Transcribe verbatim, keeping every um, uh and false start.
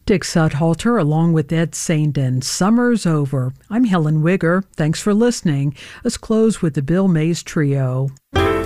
Dick Sudhalter along with Ed Sandin. Summer's Over. I'm Helen Wigger. Thanks for listening. Let's close with the Bill Mays Trio.